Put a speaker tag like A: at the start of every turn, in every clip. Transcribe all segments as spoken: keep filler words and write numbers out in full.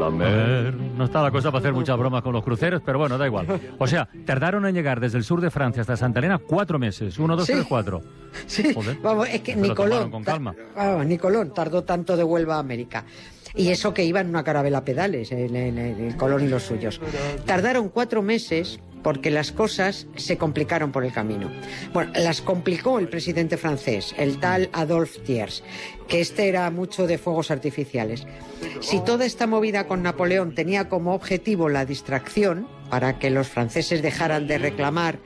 A: la mer. No está la cosa para hacer muchas bromas con los cruceros, pero bueno, da igual. O sea, tardaron en llegar desde el sur de Francia hasta Santa Elena cuatro meses. Uno, dos,
B: Sí.
A: tres, cuatro.
B: Sí,
A: Joder.
B: vamos, es que
A: Se lo
B: Nicolón,
A: tomaron con calma.
B: ta- vamos, Nicolón tardó tanto de Huelva a América. Y eso que iba en una carabela a pedales, el, el- el Colón y los suyos. Tardaron cuatro meses porque las cosas se complicaron por el camino. Bueno, las complicó el presidente francés, el tal Adolphe Thiers, que este era mucho de fuegos artificiales. Si toda esta movida con Napoleón tenía como objetivo la distracción, para que los franceses dejaran de reclamar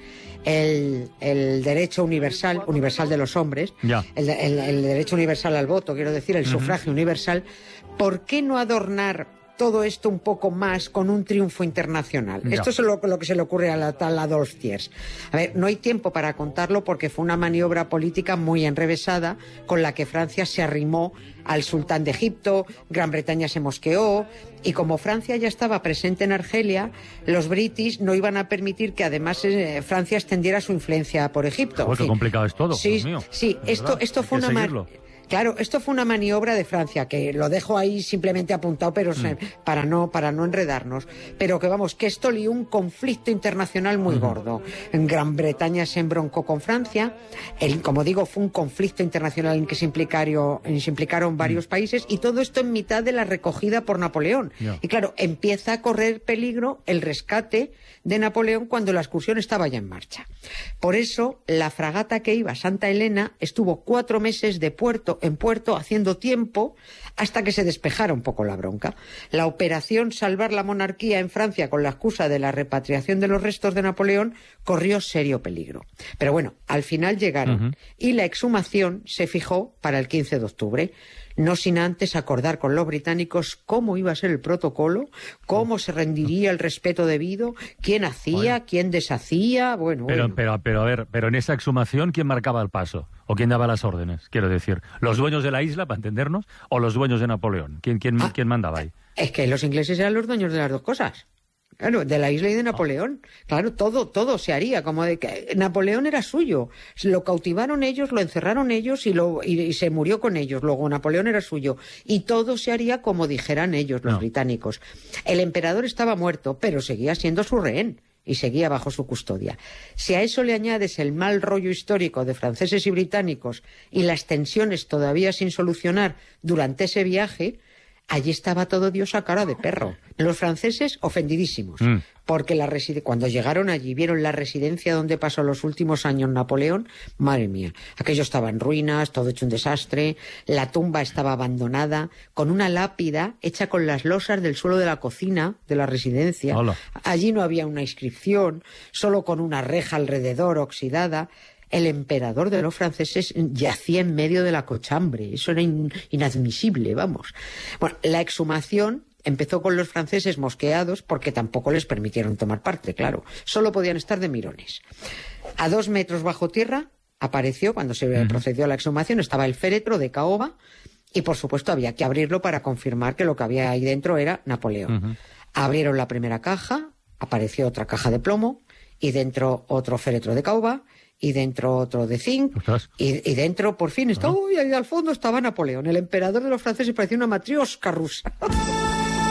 B: el, el derecho universal, universal de los hombres,
A: Ya.
B: el, el- el derecho universal al voto, quiero decir, el sufragio universal, ¿por qué no adornar todo esto un poco más con un triunfo internacional?
A: Ya.
B: Esto es lo, lo que se le ocurre a la tal Adolphe Thiers. A ver, no hay tiempo para contarlo porque fue una maniobra política muy enrevesada con la que Francia se arrimó al sultán de Egipto, Gran Bretaña se mosqueó, y como Francia ya estaba presente en Argelia, los british no iban a permitir que además eh, Francia extendiera su influencia por Egipto.
A: Joder,
B: En
A: qué
B: fin.
A: complicado es todo,
B: Sí,
A: Dios mío.
B: sí,
A: De
B: esto,
A: verdad,
B: esto
A: hay
B: fue
A: que
B: una ma-
A: seguirlo.
B: Claro, esto fue una maniobra de Francia, que lo dejo ahí simplemente apuntado, pero se- para no para no enredarnos. Pero que vamos, que esto lió un conflicto internacional muy gordo. En Gran Bretaña se embroncó con Francia. El, como digo, fue un conflicto internacional en que se implicaron, en se implicaron varios países, y todo esto en mitad de la recogida por Napoleón.
A: Ya.
B: Y claro, empieza a correr peligro el rescate de Napoleón cuando la excursión estaba ya en marcha. Por eso, la fragata que iba a Santa Elena estuvo cuatro meses de puerto en puerto haciendo tiempo hasta que se despejara un poco la bronca. La operación Salvar la Monarquía en Francia con la excusa de la repatriación de los restos de Napoleón corrió serio peligro. Pero bueno, al final llegaron.
A: Ujú.
B: Y la exhumación se fijó para el quince de octubre. No sin antes acordar con los británicos cómo iba a ser el protocolo, cómo se rendiría el respeto debido, quién hacía,
A: Bueno.
B: quién deshacía, bueno,
A: Pero,
B: bueno.
A: pero, pero, a ver, pero en esa exhumación, ¿quién marcaba el paso? ¿O quién daba las órdenes? Quiero decir, ¿los dueños de la isla, para entendernos, o los dueños de Napoleón? ¿Quién, quién,
B: Ah.
A: quién mandaba ahí?
B: Es que los ingleses eran los dueños de las dos cosas. Claro, de la isla y de Napoleón. Claro, todo, todo se haría como de que Napoleón era suyo. Lo cautivaron ellos, lo encerraron ellos y, lo, y, y se murió con ellos. Luego Napoleón era suyo. Y todo se haría como dijeran ellos, los
A: No.
B: británicos. El emperador estaba muerto, pero seguía siendo su rehén y seguía bajo su custodia. Si a eso le añades el mal rollo histórico de franceses y británicos y las tensiones todavía sin solucionar durante ese viaje, allí estaba todo Dios a cara de perro. Los franceses ofendidísimos,
A: Mm.
B: porque la reside- cuando llegaron allí vieron la residencia donde pasó los últimos años Napoleón, madre mía, aquello estaba en ruinas, todo hecho un desastre, la tumba estaba abandonada, con una lápida hecha con las losas del suelo de la cocina de la residencia.
A: Hola.
B: Allí no había una inscripción, solo con una reja alrededor oxidada. El emperador de los franceses yacía en medio de la cochambre. Eso era in- inadmisible, vamos. Bueno, la exhumación empezó con los franceses mosqueados porque tampoco les permitieron tomar parte, claro. Solo podían estar de mirones. A dos metros bajo tierra apareció, cuando se procedió a la exhumación, estaba el féretro de caoba y, por supuesto, había que abrirlo para confirmar que lo que había ahí dentro era Napoleón.
A: Ujú.
B: Abrieron la primera caja, apareció otra caja de plomo y dentro otro féretro de caoba y dentro otro de zinc
A: Ostras.
B: y, y dentro por fin está, uy, ahí al fondo estaba Napoleón, el emperador de los franceses, parecía una matriosca rusa.